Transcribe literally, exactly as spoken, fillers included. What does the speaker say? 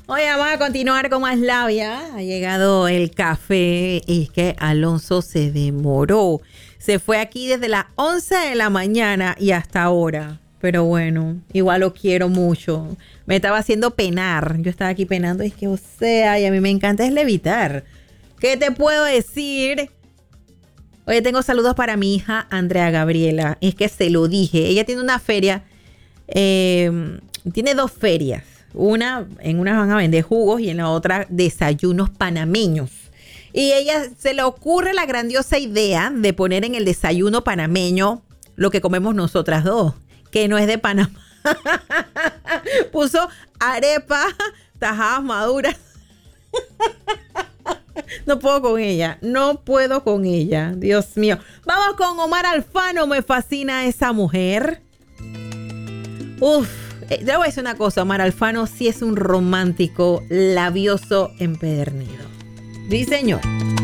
Oye, vamos a continuar con más labia. Ha llegado el café y es que Alonso se demoró. Se fue aquí desde las once de la mañana y hasta ahora. Pero bueno, igual lo quiero mucho. Me estaba haciendo penar. Yo estaba aquí penando. Es que, o sea, y a mí me encanta es levitar. ¿Qué te puedo decir? Oye, tengo saludos para mi hija Andrea Gabriela. Es que se lo dije. Ella tiene una feria. Eh, tiene dos ferias. Una, en una van a vender jugos y en la otra desayunos panameños. Y ella se le ocurre la grandiosa idea de poner en el desayuno panameño lo que comemos nosotras dos, que no es de Panamá. Puso arepa, tajadas maduras. No puedo con ella, no puedo con ella, Dios mío. Vamos con Omar Alfano, me fascina esa mujer. Uf, eh, le voy a decir una cosa, Omar Alfano sí es un romántico labioso empedernido. Sí, señor.